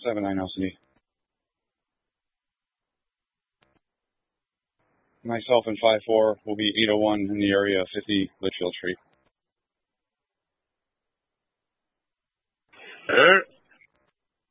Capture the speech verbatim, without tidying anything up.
seven nine L C D. Myself and five four will be eight oh one in the area of fifty Litchfield Street. Alright.